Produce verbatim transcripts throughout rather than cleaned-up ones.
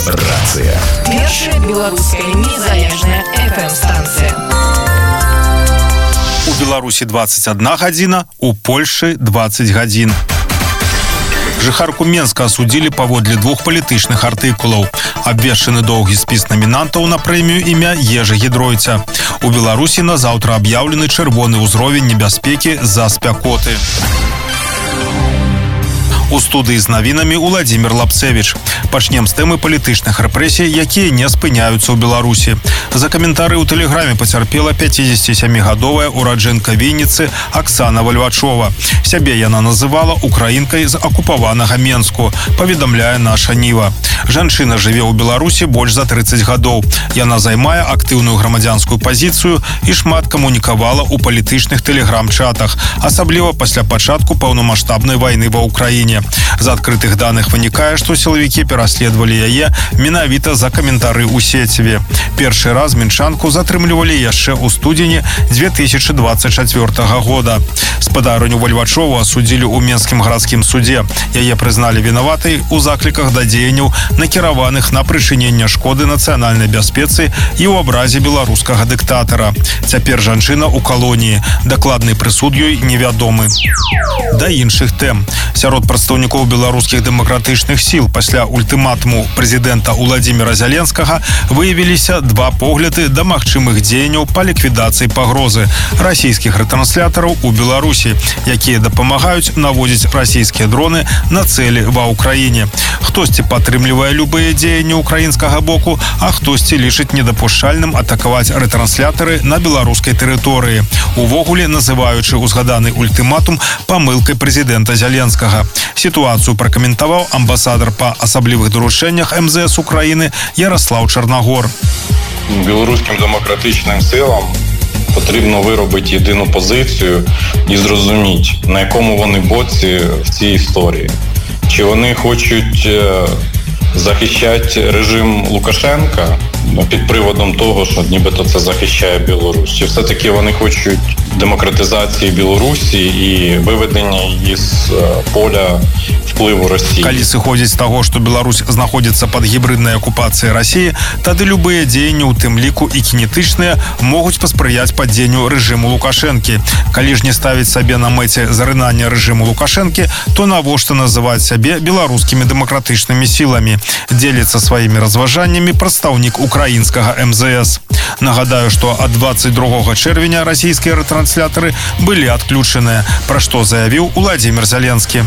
Рацыя. Першая беларуская незалежная эф эм-станцыя. У Беларусі двадцать одна гадзіна, у Польшы двадцать гадзін. Жыхарку Менска асудзілі паводле двух палітычных артыкулаў. Абвешчаны доўгі спіс намінантаў на прэмію імя Ежы Гідройца. У Беларусі на заўтра аб'яўлены чырвоны ўзровень небяспекі з-за спякоты. У студыі з навінамі Уладзімір Лапцевіч. Пачнем з тэмы палітычных рэпрэсій, якія не спыняюцца ў Беларусі. За каментары ў тэлеграме пацярпела пяцідзесяцісямігадовая ураджэнка Вінніцы Аксана Вальвачова. Сябе яна называла украінкай з акупаванага Менску, паведамляе наша Ніва. Жанчына жыве ў Беларусі больш за трыццаць гадоў. Яна займае актыўную грамадзянскую пазіцыю і шмат камунікавала ў палітычных тэлеграм-чатах, асабліва пасля пачатку паўнамаштабнай вайны ва ўкраіне. З адкрытых даных вынікае, што сілавікі пераследавалі яе менавіта за каментары ў сеціве. Першы раз мінчанку затрымлівалі яшчэ ў студзені дзве тысячы дваццаць чацвёртага года. Спадарыню Вальвачову асудзілі ў Менскім гарадскім судзе. Яе прызналі вінаватай у закліках да дзеянняў, накіраваных на прычыненне шкоды нацыянальнай бяспецы і ў абразе беларускага дыктатара. Цяпер жанчына ў калоніі. Дакладны прысуд ёй невядомы. Да іншых тэм. Сярод прадстаўнікоў беларускіх дэмакратычных сіл пасля ультыматуму прэзідэнта Уладзіміра Зяленскага выявіліся два погляды да магчымых дзеянняў па ліквідацыі пагрозы расійскіх рэтранслятораў у Беларусі, якія дапамагаюць наводзіць расійскія дроны на цэлі ва ўкраіне. Хтосьці падтрымлівае любыя дзеянні украінскага боку, а хтосьці лічыць недапушчальным атакаваць рэтранслятары на беларускай тэрыторыі, увогуле называючы узгаданы ультыматум памылкай прэзідэнта Зяленскага. Сітуацыю пракаментаваў амбасадар па асаблівых даручэннях эм зэ эс Украіны Ярослав Чорногор. Білоруським демократичним силам потрібно виробити єдину позицію і зрозуміти, на якому вони боці в цій історії. Чи вони хочуть захищати режим Лукашенка під приводом того, що нібито це захищає Білорусь? Чи все-таки вони хочуть демократизації Білорусі і виведення її з поля впливу Росії? Калі сыходзіць з таго, што Беларусь знаходзіцца пад гібрыднай акупацыяй Расіі, тады любыя дзеянні, у тым ліку і кінетычныя, могуць паспрыяць падзенню рэжыму Лукашэнкі. Калі ж не ставіць сабе на мэце зарынання рэжыму Лукашэнкі, то навошта называць сябе беларускімі дэмакратычнымі сіламі? Дзеліцца сваімі разважаннямі прадстаўнік украінскага эм зэ эс. Нагадаю, што ад дваццаць другога чэрвеня расійскія рэтрансляторы былі адключаныя, пра што заявіў Уладзімір Зяленскі.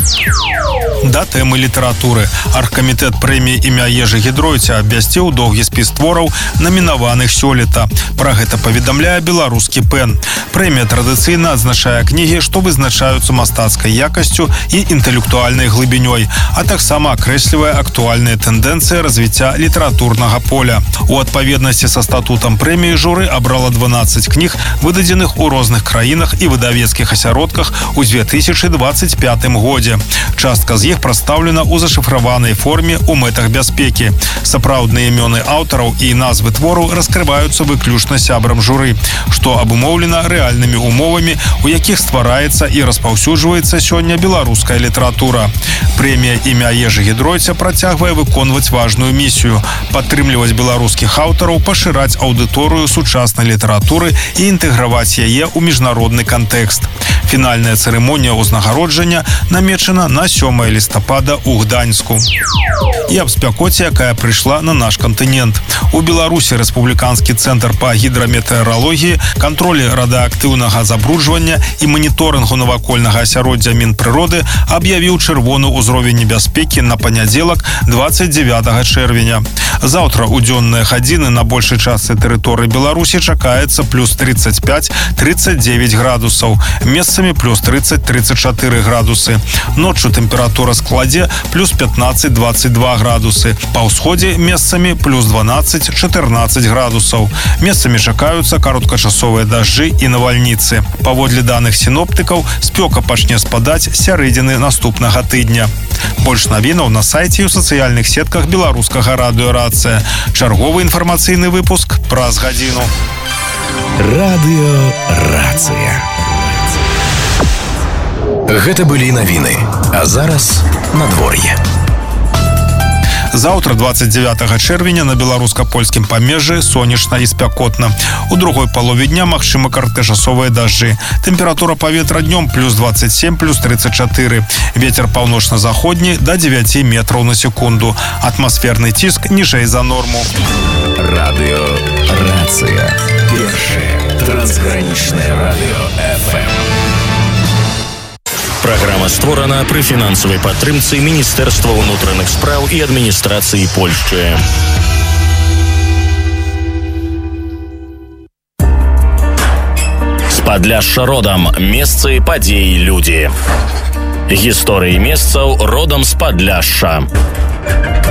Да тэмы літаратуры. Аргкамітэт прэміі імя Ежы Гідройца абвясціў доўгі спіс твораў, намінаваных сёлета. Пра гэта паведамляе беларускі пэн. Прэмія традыцыйна адзначае кнігі, што вызначаюцца мастацкай якасцю і інтэлектуальнай глыбінёй, а таксама акрэслівае актуальныя тэндэнцыі развіцця літаратурнага поля. У адпаведнасці са статутам прэміі журы абрала дванаццаць кніг, выдадзеных у розных краінах і выдавецкіх асяродках у дзве тысячы дваццаць пятым годзе. Частка з іх прадстаўлена ў зашыфраванай форме ў мэтах бяспекі. Сапраўдныя імёны аўтараў і назвы твораў раскрываюцца выключна сябрам журы, што абумоўлена рэальнымі умовамі, у якіх ствараецца і распаўсюджваецца сёння беларуская літаратура. Прэмія імя Ежы Гідройца працягвае выконваць важную місію – падтрымліваць беларускіх аўтараў, пашыраць аўдыторыю сучаснай літаратуры і інтэграваць яе ў міжнародны кантэкст. Фінальная цырымонія ўзнагароджання намечана на сёмае лістапада ў Гданьску. І аб спякоце, якая прыйшла на наш кантынент. У Беларусі Рэспубліканскі цэнтр па гідраметэаралогіі, кантролі радыаактыўнага забруджвання і маніторынгу навакольнага асяроддзя Мінпрыроды аб'явіў чырвоны ўзровень небяспекі на панядзелак дваццаць дзевятага чэрвеня. Заўтра ў дзённыя гадзіны на большай частцы тэрыторыі Беларусі чакаецца плюс тридцать пять - тридцать девять градусаў, месцамі плюс тридцать - тридцать четыре градусы. Ноччу тэмпература складзе плюс пятнадцать - двадцать два градусы. Па ўсходзе месцамі плюс дванаццаць - чатырнаццаць градусаў. Месцамі чакаюцца кароткачасовыя дажджы і навальніцы. Паводле даных сіноптыкаў, спёка пачне спадаць з сярэдзіны наступнага тыдня. Больш навінаў на сайце і ў сацыяльных сетках беларускага радыё «Рацыя». Чарговы інфармацыйны выпуск праз гадзіну. Радыё «Рацыя». Гэта былі навіны. А зараз надвор'е. Заўтра двадцать девятого чэрвеня на беларуска-польскім памежжы сонечна і спякотна. У другой палове дня магчымы кароткачасовыя дажджы. Тэмпература паветра днём плюс двадцать семь, плюс тридцать четыре. Ветер паўночна-заходні до девяти метров на секунду. Атмосферный ціск ніжэй за норму. Радио Рация. Першее трансграничное радио эф эм. Праграма створана пры фінансавай падтрымцы Міністэрства ўнутраных спраў і адміністрацыі Польшчы. З Падляшша родам. Месцы, падзеі, людзі. Гісторыі месцаў родам з Падляшша.